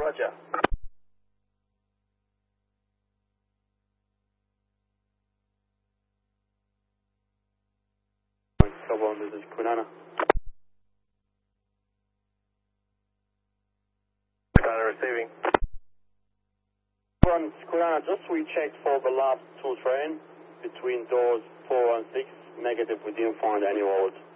Roger. Trouble on, this is Quinana. Quinana receiving. Quinana, just rechecked for the last two train between doors 4 and 6, negative, we didn't find any road.